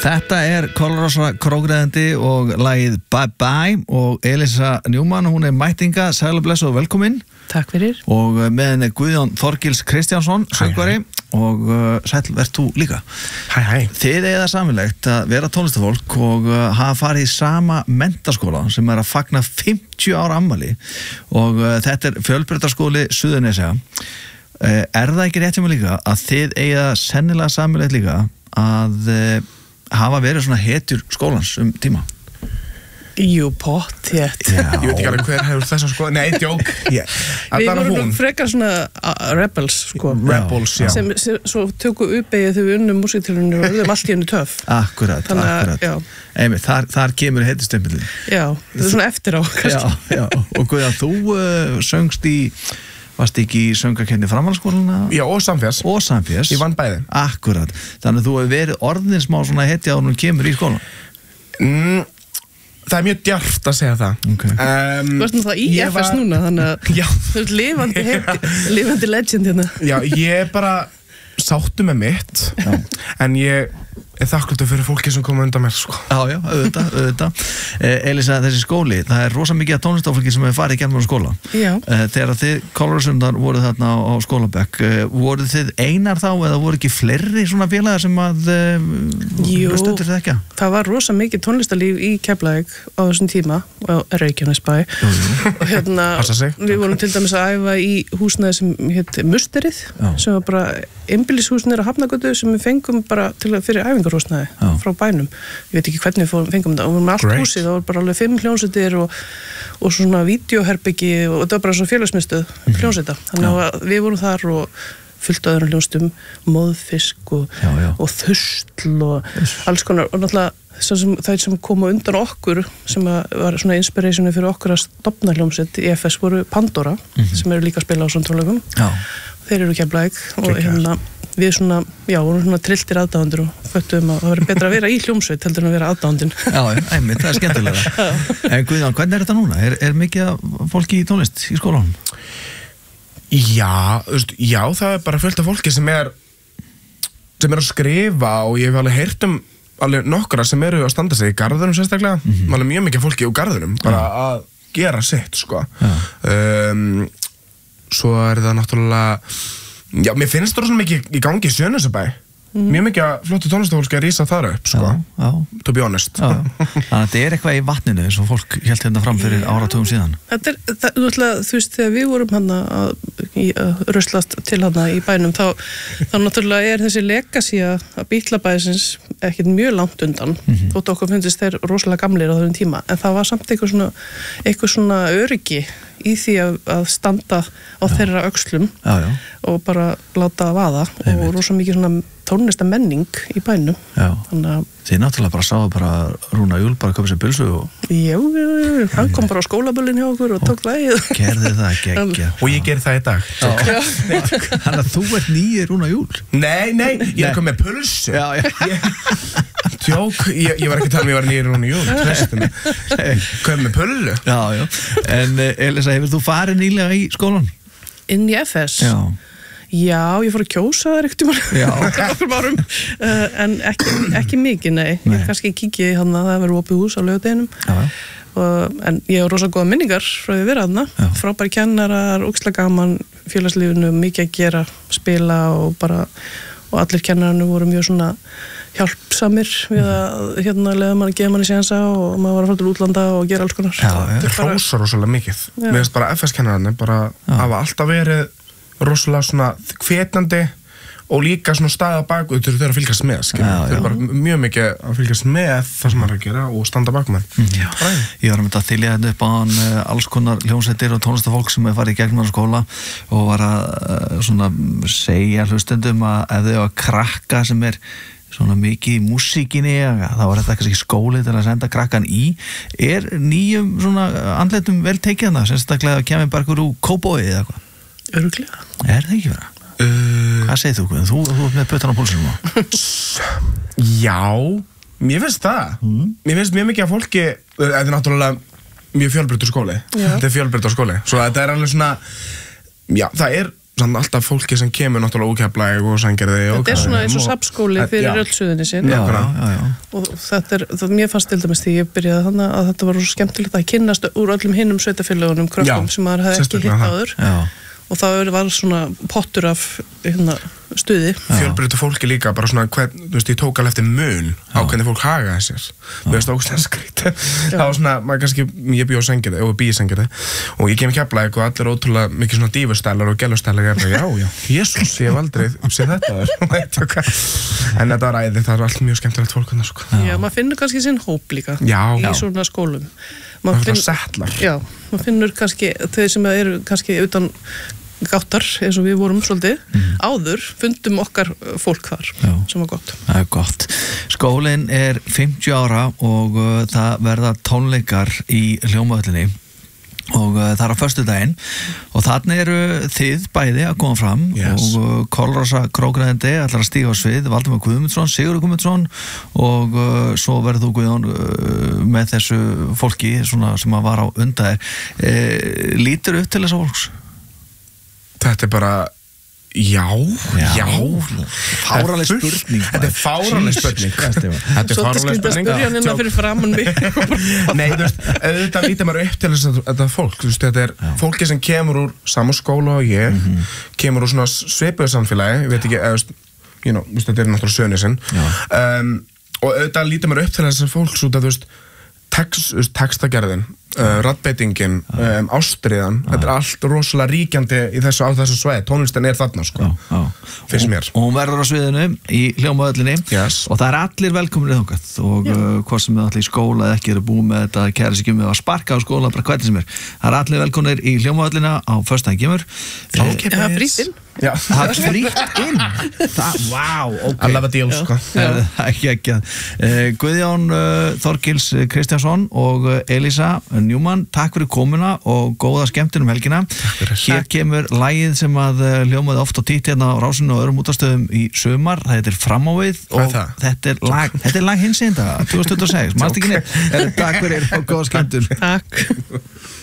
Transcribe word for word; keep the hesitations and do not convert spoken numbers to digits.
Þetta er Kolrosa Krókræðandi og lagið Bye Bye og Elisa Newman, hún er mættinga, sæl og bless og velkomin. Takk fyrir. Og með henni Guðjón Þorgils Kristjánsson, söngvari, og uh, sæl verð þú líka. Hæ, hæ. Þið eigið það sameiginlegt að vera tónlistafólk og uh, hafa farið í sama menntaskóla sem er að fagna fimmtíu ára afmæli og uh, þetta er Fjölbrautaskóli Suðurnesja. Uh, er það ekki rétt hjá mig líka að þið eigið það sennilega sameiginlegt líka að uh, hafa verið svona hetjur skólans um tíma? Jú, pott, ég Ég veit ekki alveg hver hefur þessa sko. Nei, djók. Yeah. Við vorum frekar svona uh, rebels, sko. Rebels, já. Sem, sem svo tökum uppeyið þegar við unnum músíktilunni og verðum allt í hennu töff. Akkurat, Þannig, akkurat. Já. Einmitt, þar, þar kemur hetjustempillin. Já, það er svona eftir á, kannski. Já, já. Og Guðjón, þú uh, söngst í, varst ekki í söngakenni framhaldsskólana? Já, og samfélags. Og samfélags. Ég vann bæði. Akkurat. Þannig að þú hefur verið orðin smá svona hetja og hún kemur í skólan. Mm. Það er mjög djarft að segja það. Okay. Um, Þú ert náttúrulega í F S var... núna, þannig að þú ert lifandi, heiti, lifandi legend hérna. Já, ég er bara sáttu með mitt, já. En ég er þakkláttur fyrir fólki sem koma undan mér, sko. Já, já, auðvitað, auðvitað. Eh, Elisa, þessi skóli, það er rosa mikið af tónlistafólki sem hefur farið í gegnum skóla. Já. Eh, þegar þið Kolrosundar voru þarna á, á skólabekk, eh, voru þið einar þá eða voru ekki fleiri svona félagar sem að eh, stundur þið ekki? Það var rosa mikið tónlistarlíf í Keflavík á þessum tíma, á Reykjanesbæ. Og hérna, við vorum til dæmis að æfa í húsnæði sem hétt Musterið, já. Sem var bara einbýlishúsnæði á Hafnargötu sem við fengum bara til að fyrir æfingarhúsnæði frá bænum. Ég veit ekki hvernig við fengum þetta. Og við vorum með allt Great. Húsið, það var bara alveg fimm hljómsveitir og, og svona vídeóherbyggi og þetta var bara svona félagsmiðstöð mm-hmm. hljómsveita. Þannig að við vorum þar og fullt af öðrum hljómsveitum, móðfisk og, og þusl og alls konar. Og náttúrulega sem, það sem koma undan okkur sem var svona inspirationi fyrir okkur að stofna hljómsveit í F S voru Pandora mm-hmm. sem eru líka að spila á svona tónleikum. Já. Þeir eru Keflavík og hérna við svona, já, vorum svona trilltir aðdáendur og föttum að það verður betra að vera í hljómsveit heldur en að vera aðdáendin. Já, einmitt, það er skemmtilega. En Guðjón, hvernig er þetta núna? Er, er mikið fólki í tónlist í skólanum? Já, já, það er bara fullt af fólki sem er sem er að skrifa og ég hef alveg heyrt um alveg nokkra sem eru að standa sig í garðunum sérstaklega, mm-hmm. alveg mjög mikið fólki úr garðunum, bara ja. Að gera sitt, sko. Ja. Um, svo er það náttúrulega já, mér finnst það svona mikið í gangi í Suðurnesjabæ. Mm. Mjög mikið að flottu tónlistafólk að rísa þar upp, sko. Já, já. To be honest. Já. Þannig að þetta er eitthvað í vatninu eins og fólk hélt hérna fram fyrir áratugum síðan. Þetta er, það, þú veist, þú veist, þegar við vorum hana að, að ruslast til hana í bænum, þá, þá náttúrulega er þessi legacy að Bítlabæsins ekkert mjög langt undan, mm-hmm. þótt okkur finnst þeir rosalega gamlir á þessum tíma, en það var samt eitthvað svona, eitthvað svona öryggi í því að, að standa á já. Þeirra öxlum já, já. Og bara láta að vaða Einmitt. Og rosa mikið svona tónlista menning í bænum. Þannig að þið náttúrulega bara sáðu bara Rúna Júl bara köpa sér pylsu og já, hann kom bara á skólaböllin hjá okkur og tók lagið. Gerði það, geggja. Og ég gerði það í dag. Þannig að þú ert nýi Rúna Júl. Nei, nei, ég er komið með pulsu. Já, já. Tjók, ég, ég var ekki að tala um ég var nýi Rúna Júl. Tröstum mig. Komið með pullu. Já, já. En Elisa, hefur þú farið nýlega í skólan? Inn í F S? Já. Já, ég fór að kjósa það ekkert um árum, uh, en ekki, ekki mikið, nei. nei. Ég kannski kikið í hann að það verður opið hús á laugardeginum. Uh, en ég hef rosa góða minningar frá því að vera þarna. Frábæri kennarar, ógeðslega gaman, félagslífinu, mikið að gera, spila og bara, og allir kennararnir voru mjög svona hjálpsamir við að hérna leiða mann að gefa manni sénsa og maður var að fara til útlanda og gera alls konar. Já, það hrósar rosalega mikið. Mér finnst bara F S-kennararnir bara hafa alltaf verið rosalega svona hvetjandi og líka svona staða baku þau eru að fylgjast með, skilur. Þau eru bara mjög mikið að fylgjast með það sem maður er að gera og standa baku með. Mm. Ég var að mynda að þylja þetta upp á hann alls konar hljómsveitir og tónlistafólk sem er farið í gegnum skóla og var að svona segja hlustendum að ef þau að krakka sem er svona mikið í músíkinni, þá var þetta kannski skóli til að senda krakkan í. Er nýjum svona andletum vel tekið hana, sérstaklega að kemur bara ykkur úr Kópavogi eða eitthvað? Öruglega. Er það ekki vera? Uh, Hvað segir þú? Þú, þú ert með puttan á púlsunum. Já, mér finnst það. Mm. Mér finnst mjög mikið af fólki, þetta er náttúrulega mjög fjölbreyttur skóli. Já. Þetta er fjölbreyttur skóli. Svo þetta er alveg svona, já, það er samt alltaf fólki sem kemur náttúrulega úr Keflavík og Sandgerði Þetta er svona eins og safnskóli fyrir öll Suðurnesin og þetta er, það, mér fannst til dæmis því ég byrjaði þannig að þetta var svo skemmtilegt að kynnast úr öllum hinnum sveitafélagunum krökkum sem maður hefði ekki hitt áður og það var svona pottur af hérna, stuði fjölbreyttu fólki líka, bara svona hvern, þú veist, ég tók alveg eftir mun á hvernig fólk hagaði sér við veist ógstlega skrítið það var svona, maður kannski, ég bjóð Sandgerði og bíði Sandgerði og ég kem í Keflavík og allir ótrúlega mikið svona dífustælar og gælustælar og ég bara, já, já, jésús, ég hef aldrei séð þetta en þetta var æði, það var allt mjög skemmtilegt fólk sko. Já, maður finnur kannski sinn hóp líka já, í já. Svona skólum maður finn, settlar já, maður finnur kannski þeir sem eru kannski utan gáttar eins og við vorum svolítið mm. áður, fundum okkar fólk þar já. Sem var gott. Það er gott. Skólinn er fimmtíu ára og uh, það verða tónleikar í Hljómavöllinni og uh, það er á föstudaginn og þarna eru þið bæði að koma fram yes. og uh, Kolrosa Krókræðindi ætlar að stíga á svið, Valdimar Guðmundsson, Sigurður Guðmundsson og uh, svo verður þú Guðjón uh, með þessu fólki svona, sem að var á undan þér. Uh, lítur upp til þessa fólks? Þetta er bara, já, já, já. Fáraleg spurning. Þetta er fáraleg spurning. Þetta er fáraleg spurning. Svo þetta spurja hann innan fyrir framann mig. Nei, þú veist, auðvitað lítir maður upp til þess að þetta fólk, þú veist, þetta er já. Fólki sem kemur úr sama skóla og ég, mm-hmm. kemur úr svona svipuðu samfélagi, ég veit ekki, eða, you know, þú veist, þetta er náttúrulega Suðurnesin. Um, og auðvitað lítir maður upp til þess að fólk, svo þetta, þú veist, text, textagerðin, uh, raddbeitingin, um, ástriðan, þetta er allt rosalega ríkjandi í þessu, á þessu sveið, tónlistin er þarna sko, finnst mér. Og hún verður á sviðinu í Hljómavöllinni yes. og það er allir velkominni þangað og uh, hvað sem er allir í skóla eða ekki eru búið með þetta, kæra sig ekki með að sparka á skóla, bara hvernig sem er. Það er allir velkominir í Hljómavöllina á föstudaginn kemur. Það er frýtt inn. Já, það er frýtt inn. Það, wow, ok. I love a deal, sko. Það er ekki ekki að. Uh, Guðjón uh, Þorgils Kristjánsson og uh, Elísa Njúmann, takk fyrir komuna og góða skemmtun um helgina. Hér kemur lagið sem að uh, hljómaði oft á títt hérna á Rásinu og öðrum útastöðum í sumar. Það heitir Framávið og þetta er lag, þetta er lag hinsegin dag, tvö þúsund tuttugu og sex. Manstu ekki neitt? Takk fyrir og góða skemmtun. Takk.